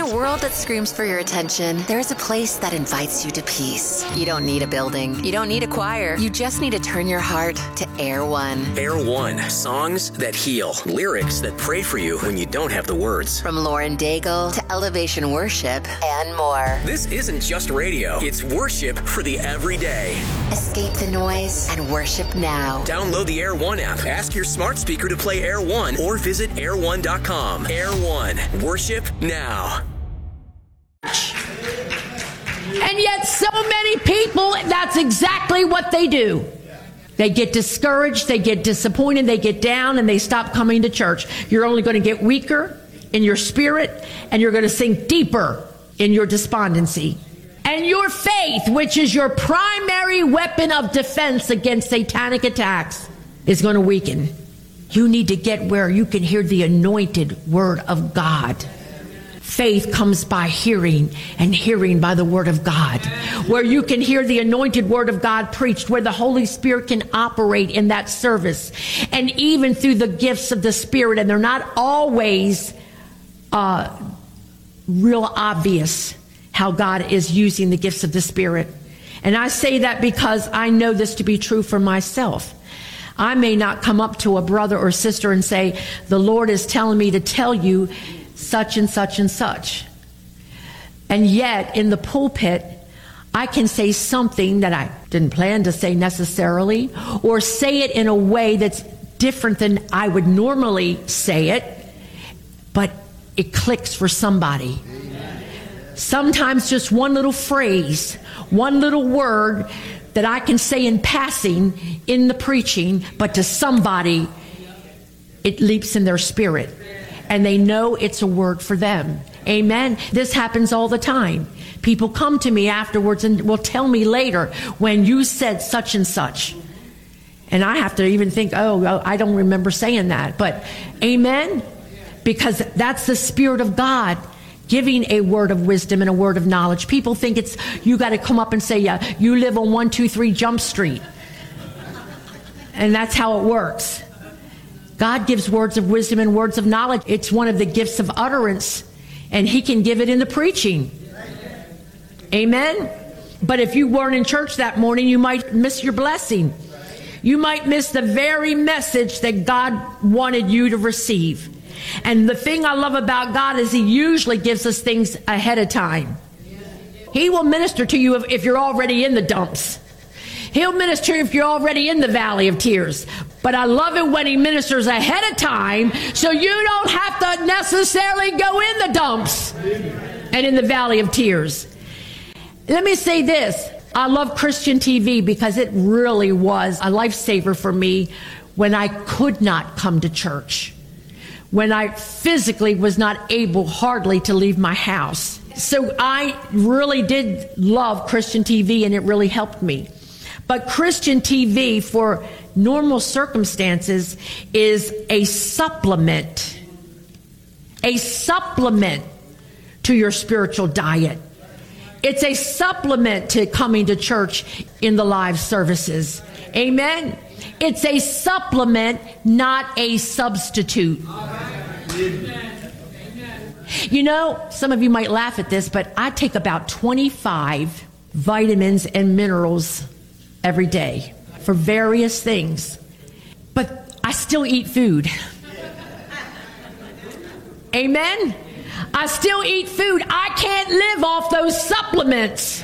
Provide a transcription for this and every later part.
a world that screams for your attention, there's a place that invites you to peace. You don't need a building. You don't need a choir. You just need to turn your heart to Air One. Air One. Songs that heal. Lyrics that pray for you when you don't have the words. From Lauren Daigle to Elevation Worship and more. This isn't just radio. It's worship for the everyday. Escape the noise and worship now. Download the Air One app. Ask your smart speaker to play Air One or visit air1.com. Air One. Worship now. And yet so many people, that's exactly what they do. They get discouraged, they get disappointed, they get down, and they stop coming to church. You're only going to get weaker in your spirit, and you're going to sink deeper in your despondency. And your faith, which is your primary weapon of defense against satanic attacks, is going to weaken. You need to get where you can hear the anointed word of God. Faith comes by hearing, and hearing by the word of God. Where you can hear the anointed word of God preached, where the Holy Spirit can operate in that service. And even through the gifts of the Spirit, and they're not always real obvious how God is using the gifts of the Spirit. And I say that because I know this to be true for myself. I may not come up to a brother or sister and say, the Lord is telling me to tell you such and such and such. And yet, in the pulpit, I can say something that I didn't plan to say necessarily, or say it in a way that's different than I would normally say it, but it clicks for somebody. Sometimes just one little phrase, one little word that I can say in passing in the preaching, but to somebody, it leaps in their spirit. And they know it's a word for them. Amen. This happens all the time. People come to me afterwards and will tell me later, when you said such and such. And I have to even think, oh, I don't remember saying that. But amen. Because that's the Spirit of God giving a word of wisdom and a word of knowledge. People think it's, you got to come up and say, yeah, you live on 123 Jump Street. And that's how it works. God gives words of wisdom and words of knowledge. It's one of the gifts of utterance, and He can give it in the preaching. Amen? But if you weren't in church that morning, you might miss your blessing. You might miss the very message that God wanted you to receive. And the thing I love about God is He usually gives us things ahead of time. He will minister to you if you're already in the dumps. He'll minister if you're already in the valley of tears. But I love it when He ministers ahead of time, so you don't have to necessarily go in the dumps and in the valley of tears. Let me say this. I love Christian TV because it really was a lifesaver for me when I could not come to church, when I physically was not able hardly to leave my house. So I really did love Christian TV, and it really helped me. But Christian TV, for normal circumstances, is a supplement to your spiritual diet. It's a supplement to coming to church in the live services. Amen. It's a supplement, not a substitute. You know, some of you might laugh at this, but I take about 25 vitamins and minerals every day for various things. But I still eat food. Amen? I still eat food. I can't live off those supplements.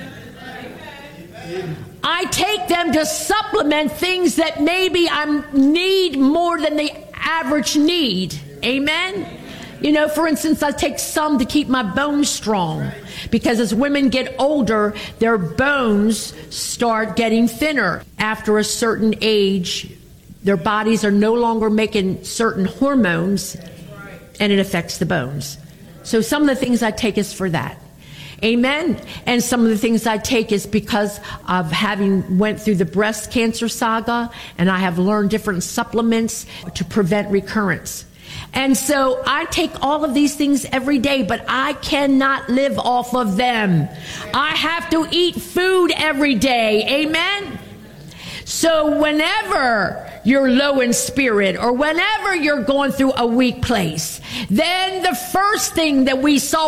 I take them to supplement things that maybe I need more than the average need. Amen? You know, for instance, I take some to keep my bones strong, because as women get older, their bones start getting thinner. After a certain age, their bodies are no longer making certain hormones, and it affects the bones. So some of the things I take is for that. Amen. And some of the things I take is because of having went through the breast cancer saga, and I have learned different supplements to prevent recurrence. And so I take all of these things every day, but I cannot live off of them. I have to eat food every day. Amen. So whenever you're low in spirit, or whenever you're going through a weak place, then the first thing that we saw